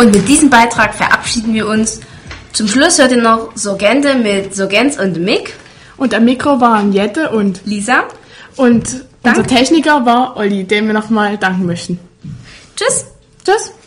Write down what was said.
Und mit diesem Beitrag verabschieden wir uns. Zum Schluss hört ihr noch Sorgente mit Sorgenz und Mick. Und am Mikro waren Jette und Lisa. Und unser Techniker war Olli, dem wir nochmal danken möchten. Tschüss. Tschüss.